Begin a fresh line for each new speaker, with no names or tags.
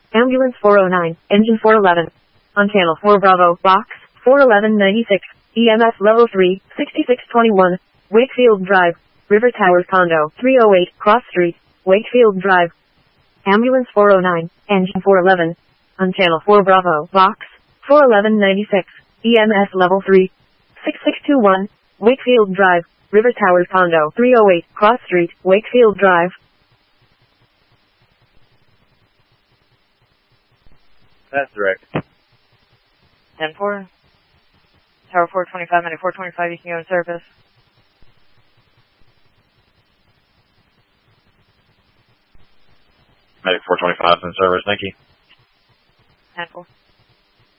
Ambulance 409, engine 411. On channel 4 Bravo, box 41196, EMS level 3, 6621, Wakefield Drive, River Towers Condo 308, Cross Street, Wakefield Drive. Ambulance 409, engine 411. On channel 4 Bravo, box 41196, EMS level 3, 6621, Wakefield Drive, River Towers Condo 308, Cross Street, Wakefield Drive.
That's direct.
10-4. Tower 425, minute 425, you can go in service.
Medic 425 in service, thank you.
10-4.